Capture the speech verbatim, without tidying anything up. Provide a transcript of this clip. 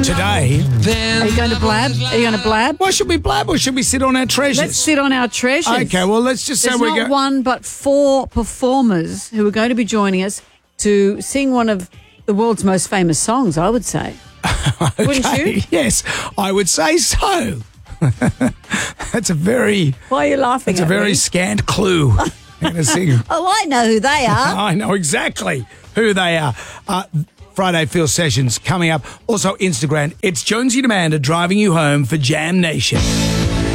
Today, Are you going to blab? Are you going to blab? why should we blab or should we sit on our treasures? Let's sit on our treasures. Okay, well, let's just say There's we're not going. one but four performers who are going to be joining us to sing one of the world's most famous songs, I would say. Wouldn't you? Yes, I would say so. That's a very, Why are you laughing that's a at very me? scant clue. I'm gonna sing. Oh, I know who they are. I know exactly who they are. Uh, Friday Feel Sessions coming up. Also Instagram. It's Jonesy and Amanda driving you home for Jam Nation.